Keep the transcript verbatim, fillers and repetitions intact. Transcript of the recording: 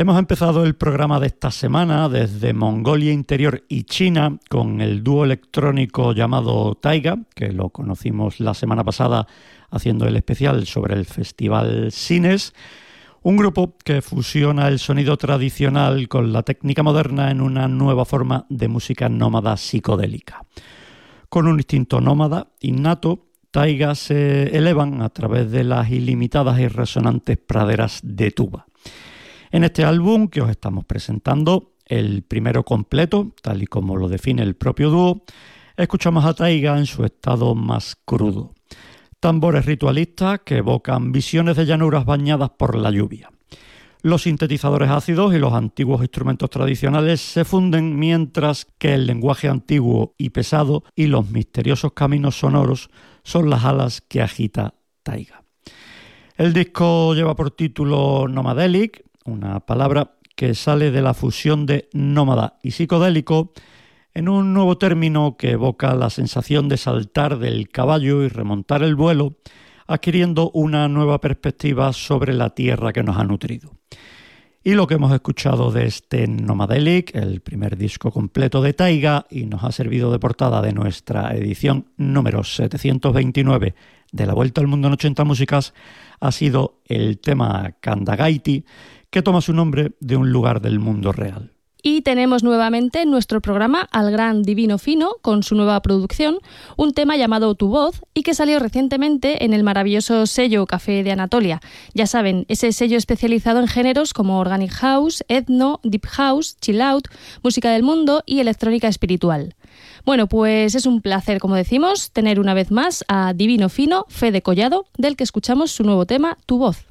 Hemos empezado el programa de esta semana desde Mongolia Interior y China con el dúo electrónico llamado Taiga, que lo conocimos la semana pasada haciendo el especial sobre el Festival Cines, un grupo que fusiona el sonido tradicional con la técnica moderna en una nueva forma de música nómada psicodélica. Con un instinto nómada innato, Taiga se elevan a través de las ilimitadas y resonantes praderas de tuba. En este álbum que os estamos presentando, el primero completo, tal y como lo define el propio dúo, escuchamos a Taiga en su estado más crudo. Tambores ritualistas que evocan visiones de llanuras bañadas por la lluvia. Los sintetizadores ácidos y los antiguos instrumentos tradicionales se funden mientras que el lenguaje antiguo y pesado y los misteriosos caminos sonoros son las alas que agita Taiga. El disco lleva por título Nomadelic, una palabra que sale de la fusión de nómada y psicodélico en un nuevo término que evoca la sensación de saltar del caballo y remontar el vuelo, adquiriendo una nueva perspectiva sobre la tierra que nos ha nutrido. Y lo que hemos escuchado de este Nomadelic, el primer disco completo de Taiga, y nos ha servido de portada de nuestra edición número setecientos veintinueve de La Vuelta al Mundo en ochenta Músicas, ha sido el tema Kandagaiti, que toma su nombre de un lugar del mundo real. Y tenemos nuevamente en nuestro programa al gran Divino Fino con su nueva producción, un tema llamado Tu Voz y que salió recientemente en el maravilloso sello Café de Anatolia. Ya saben, ese sello especializado en géneros como Organic House, Ethno, Deep House, Chill Out, Música del Mundo y Electrónica Espiritual. Bueno, pues es un placer, como decimos, tener una vez más a Divino Fino, Fede Collado, del que escuchamos su nuevo tema, Tu Voz.